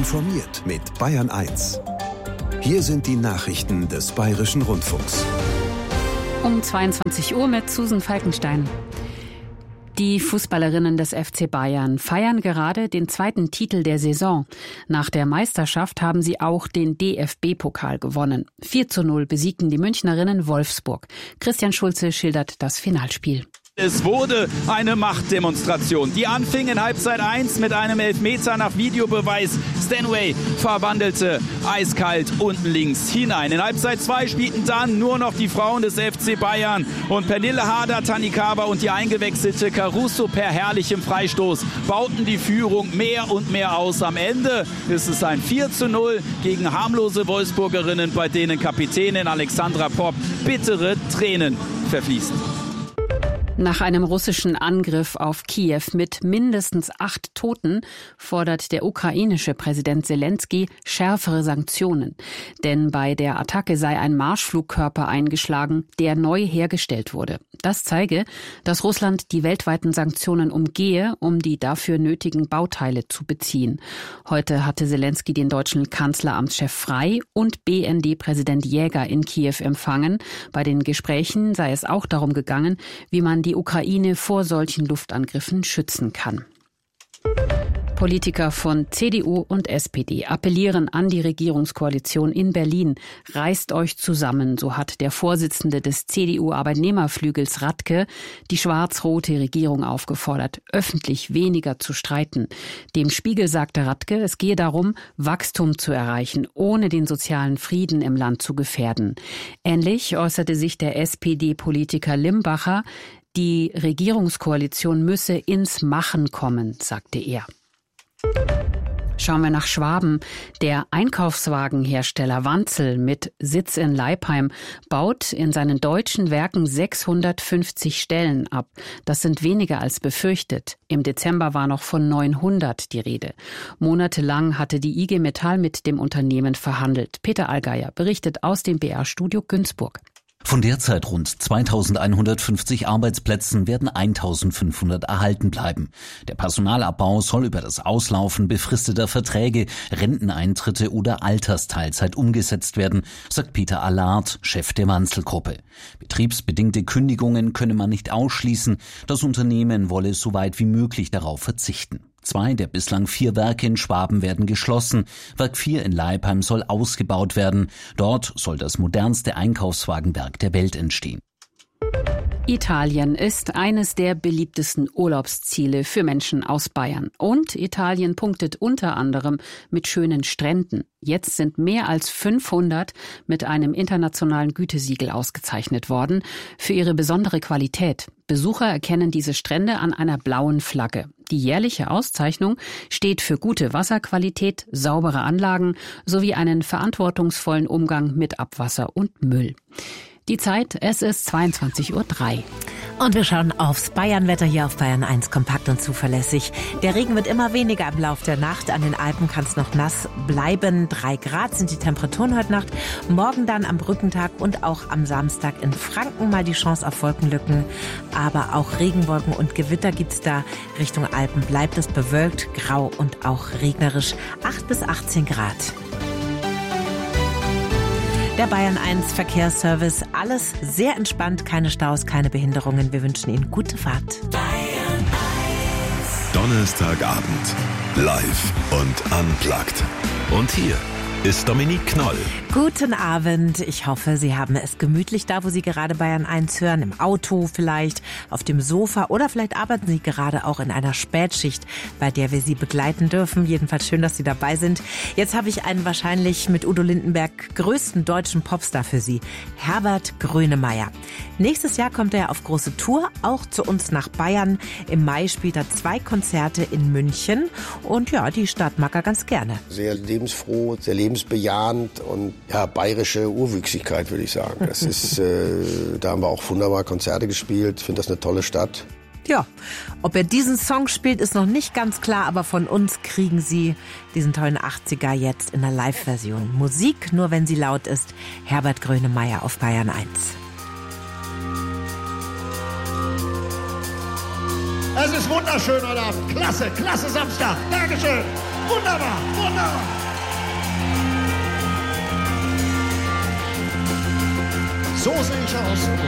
informiert mit Bayern 1. Hier sind die Nachrichten des Bayerischen Rundfunks. Um 22 Uhr mit Susan Falkenstein. Die Fußballerinnen des FC Bayern feiern gerade den zweiten Titel der Saison. Nach der Meisterschaft haben sie auch den DFB-Pokal gewonnen. 4:0 besiegten die Münchnerinnen Wolfsburg. Christian Schulze schildert das Finalspiel. Es wurde eine Machtdemonstration. Die anfing in Halbzeit 1 mit einem Elfmeter nach Videobeweis. Stanway verwandelte eiskalt unten links hinein. In Halbzeit 2 spielten dann nur noch die Frauen des FC Bayern. Und Pernille Harder, Tannikaba und die eingewechselte Caruso per herrlichem Freistoß bauten die Führung mehr und mehr aus. Am Ende ist es ein 4:0 gegen harmlose Wolfsburgerinnen, bei denen Kapitänin Alexandra Popp bittere Tränen verfließen. Nach einem russischen Angriff auf Kiew mit mindestens 8 Toten fordert der ukrainische Präsident Zelensky schärfere Sanktionen. Denn bei der Attacke sei ein Marschflugkörper eingeschlagen, der neu hergestellt wurde. Das zeige, dass Russland die weltweiten Sanktionen umgehe, um die dafür nötigen Bauteile zu beziehen. Heute hatte Zelensky den deutschen Kanzleramtschef Frey und BND-Präsident Jäger in Kiew empfangen. Bei den Gesprächen sei es auch darum gegangen, wie man die Ukraine vor solchen Luftangriffen schützen kann. Politiker von CDU und SPD appellieren an die Regierungskoalition in Berlin. Reißt euch zusammen, so hat der Vorsitzende des CDU-Arbeitnehmerflügels Radke die schwarz-rote Regierung aufgefordert, öffentlich weniger zu streiten. Dem Spiegel sagte Radke, es gehe darum, Wachstum zu erreichen, ohne den sozialen Frieden im Land zu gefährden. Ähnlich äußerte sich der SPD-Politiker Limbacher, die Regierungskoalition müsse ins Machen kommen, sagte er. Schauen wir nach Schwaben. Der Einkaufswagenhersteller Wanzel mit Sitz in Leipheim baut in seinen deutschen Werken 650 Stellen ab. Das sind weniger als befürchtet. Im Dezember war noch von 900 die Rede. Monatelang hatte die IG Metall mit dem Unternehmen verhandelt. Peter Allgeier berichtet aus dem BR-Studio Günzburg. Von derzeit rund 2150 Arbeitsplätzen werden 1500 erhalten bleiben. Der Personalabbau soll über das Auslaufen befristeter Verträge, Renteneintritte oder Altersteilzeit umgesetzt werden, sagt Peter Allard, Chef der Wanzel-Gruppe. Betriebsbedingte Kündigungen könne man nicht ausschließen. Das Unternehmen wolle so weit wie möglich darauf verzichten. 2 der bislang 4 Werke in Schwaben werden geschlossen. Werk 4 in Leipheim soll ausgebaut werden. Dort soll das modernste Einkaufswagenwerk der Welt entstehen. Italien ist eines der beliebtesten Urlaubsziele für Menschen aus Bayern. Und Italien punktet unter anderem mit schönen Stränden. Jetzt sind mehr als 500 mit einem internationalen Gütesiegel ausgezeichnet worden für ihre besondere Qualität. Besucher erkennen diese Strände an einer blauen Flagge. Die jährliche Auszeichnung steht für gute Wasserqualität, saubere Anlagen sowie einen verantwortungsvollen Umgang mit Abwasser und Müll. Die Zeit, es ist 22:03 Uhr. Und wir schauen aufs Bayernwetter hier auf Bayern 1, kompakt und zuverlässig. Der Regen wird immer weniger im Laufe der Nacht. An den Alpen kann es noch nass bleiben. 3 Grad sind die Temperaturen heute Nacht. Morgen dann am Brückentag und auch am Samstag in Franken mal die Chance auf Wolkenlücken. Aber auch Regenwolken und Gewitter gibt's da. Richtung Alpen bleibt es bewölkt, grau und auch regnerisch. 8 bis 18 Grad. Der Bayern 1 Verkehrsservice, alles sehr entspannt, keine Staus, keine Behinderungen. Wir wünschen Ihnen gute Fahrt. Bayern 1. Donnerstagabend, live und unplugged. Und hier ist Dominique Knoll. Guten Abend. Ich hoffe, Sie haben es gemütlich da, wo Sie gerade Bayern 1 hören. Im Auto vielleicht, auf dem Sofa oder vielleicht arbeiten Sie gerade auch in einer Spätschicht, bei der wir Sie begleiten dürfen. Jedenfalls schön, dass Sie dabei sind. Jetzt habe ich einen wahrscheinlich mit Udo Lindenberg größten deutschen Popstar für Sie, Herbert Grönemeyer. Nächstes Jahr kommt er auf große Tour, auch zu uns nach Bayern. Im Mai spielt er 2 Konzerte in München. Und ja, die Stadt mag er ganz gerne. Sehr lebensfroh, sehr lebensbejahend und ja, bayerische Urwüchsigkeit, würde ich sagen. Das ist, da haben wir auch wunderbar Konzerte gespielt. Ich finde das eine tolle Stadt. Ja, ob er diesen Song spielt, ist noch nicht ganz klar, aber von uns kriegen Sie diesen tollen 80er jetzt in der Live-Version. Musik, nur wenn sie laut ist. Herbert Grönemeyer auf Bayern 1. Es ist wunderschön heute Abend. Klasse, klasse Samstag. Dankeschön. Wunderbar, wunderbar. So sehe ich aus.